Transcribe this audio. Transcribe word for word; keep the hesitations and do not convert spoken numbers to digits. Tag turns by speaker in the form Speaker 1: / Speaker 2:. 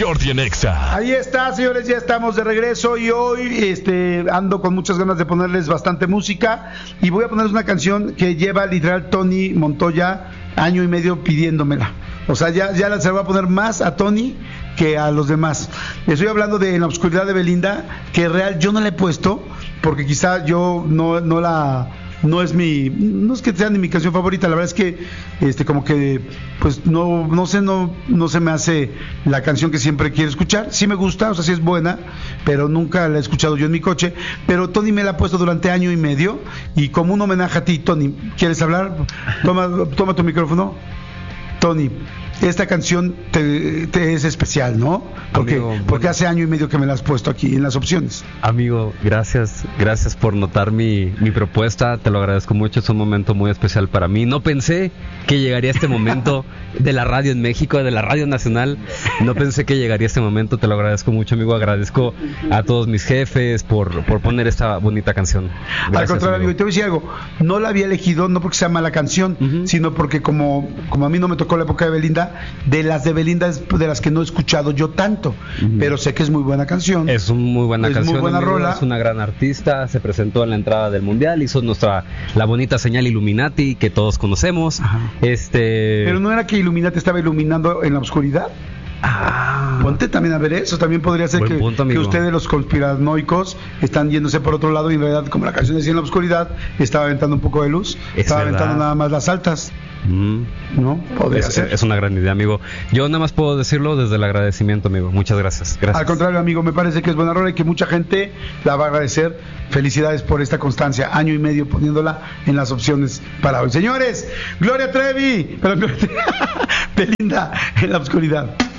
Speaker 1: Jordi en Exa.
Speaker 2: Ahí está, señores, ya estamos de regreso y hoy este, ando con muchas ganas de ponerles bastante música y voy a ponerles una canción que lleva literal Tony Montoya año y medio pidiéndomela. O sea, ya, ya se la voy a poner más a Tony que a los demás. Estoy hablando de En la Oscuridad de Belinda, que real yo no la he puesto porque quizá yo no, no la... no es mi, no es que sea ni mi canción favorita, la verdad es que este como que pues no no sé no no se me hace la canción que siempre quiero escuchar. Sí me gusta, o sea, sí es buena, pero nunca la he escuchado yo en mi coche, pero Tony me la ha puesto durante año y medio y como un homenaje a ti, Tony, ¿quieres hablar? Toma toma tu micrófono. Tony, esta canción te, te es especial, ¿no? Porque,
Speaker 3: Amigo, bueno,
Speaker 2: porque hace año y medio que me la has puesto aquí en las opciones.
Speaker 3: Amigo, gracias, gracias por notar mi, mi propuesta, te lo agradezco mucho, es un momento muy especial para mí. No pensé que llegaría este momento de la radio en México, de la radio nacional, no pensé que llegaría este momento, te lo agradezco mucho, amigo, agradezco a todos mis jefes por, por poner esta bonita canción. Gracias,
Speaker 2: al contrario, amigo,
Speaker 3: amigo,
Speaker 2: y te voy a decir algo, no la había elegido no porque sea mala canción, uh-huh. sino porque como, como a mí no me tocó la época de Belinda, de las de Belinda es de las que no he escuchado yo tanto, uh-huh. pero sé que es muy buena canción.
Speaker 3: Es una muy buena
Speaker 2: es
Speaker 3: canción,
Speaker 2: muy buena
Speaker 3: amigo,
Speaker 2: rola.
Speaker 3: Es una gran artista, se presentó en la entrada del mundial, hizo nuestra la bonita señal Illuminati que todos conocemos. Ajá. Este,
Speaker 2: pero no era que Illuminati estaba iluminando en la oscuridad.
Speaker 3: Ah,
Speaker 2: ponte también a ver eso, también podría ser que,
Speaker 3: punto,
Speaker 2: que ustedes los conspiranoicos están yéndose por otro lado y en realidad como la canción decía en la oscuridad estaba aventando un poco de luz,
Speaker 3: es
Speaker 2: estaba
Speaker 3: verdad.
Speaker 2: aventando nada más las altas.
Speaker 3: Mm.
Speaker 2: ¿No? Podría
Speaker 3: es,
Speaker 2: ser.
Speaker 3: Es una gran idea, amigo. Yo nada más puedo decirlo desde el agradecimiento, amigo. Muchas gracias. Gracias.
Speaker 2: Al contrario, amigo, me parece que es buena rola y que mucha gente la va a agradecer. Felicidades por esta constancia, año y medio poniéndola en las opciones para hoy. Señores, Gloria Trevi, pero Belinda en la oscuridad.